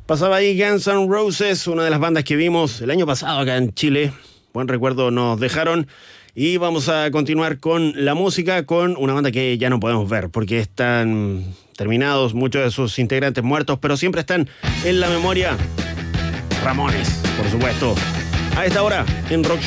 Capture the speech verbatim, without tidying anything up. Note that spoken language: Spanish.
Pasaba ahí Guns N' Roses, una de las bandas que vimos el año pasado acá en Chile. Buen recuerdo nos dejaron. Y vamos a continuar con la música, con una banda que ya no podemos ver, porque están terminados, muchos de sus integrantes muertos, pero siempre están en la memoria. Ramones, por supuesto. A esta hora, en Rock